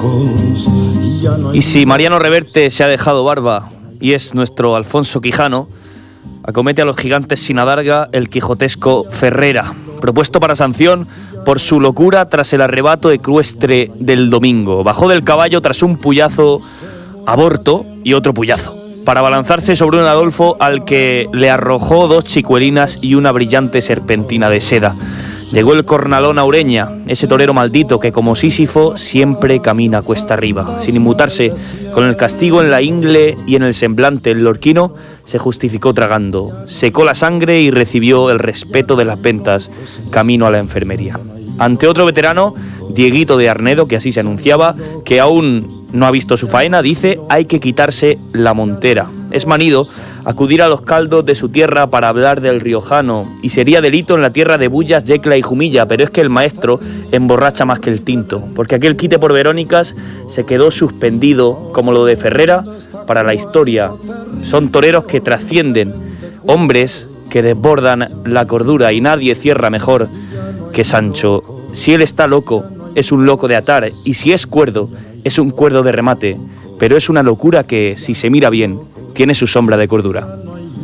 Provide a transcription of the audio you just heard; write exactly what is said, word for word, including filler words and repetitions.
Y si Mariano Reverte se ha dejado barba y es nuestro Alfonso Quijano, acomete a los gigantes sin adarga el quijotesco Ferrera, propuesto para sanción por su locura tras el arrebato ecuestre del domingo. Bajó del caballo tras un puyazo aborto y otro puyazo, para abalanzarse sobre un Adolfo al que le arrojó dos chicuelinas y una brillante serpentina de seda. Llegó el cornalón a Ureña, ese torero maldito que como Sísifo siempre camina cuesta arriba. Sin inmutarse, con el castigo en la ingle y en el semblante, el lorquino se justificó tragando, secó la sangre y recibió el respeto de las ventas camino a la enfermería. Ante otro veterano, Dieguito de Arnedo, que así se anunciaba, que aún no ha visto su faena, dice: hay que quitarse la montera. Es manido acudir a los caldos de su tierra para hablar del riojano, y sería delito en la tierra de Bullas, Yecla y Jumilla, pero es que el maestro emborracha más que el tinto, porque aquel quite por Verónicas se quedó suspendido, como lo de Ferrera, para la historia. Son toreros que trascienden, hombres que desbordan la cordura, y nadie cierra mejor que Sancho. Si él está loco, es un loco de atar, y si es cuerdo, es un cuerdo de remate, pero es una locura que, si se mira bien, tiene su sombra de cordura.